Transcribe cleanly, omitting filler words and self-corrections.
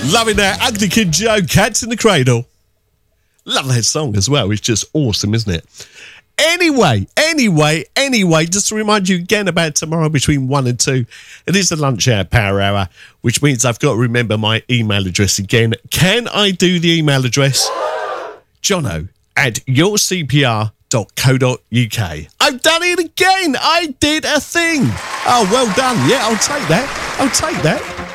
Loving that. Ugly Kid Joe, Cats in the Cradle. Love that song as well. It's just awesome, isn't it? Anyway, just to remind you again about tomorrow between 1 and 2, it is the lunch hour, power hour, which means I've got to remember my email address again. Can I do the email address? jono@yourcpr.co.uk. I've done it again. I did a thing. Oh, well done. Yeah, I'll take that.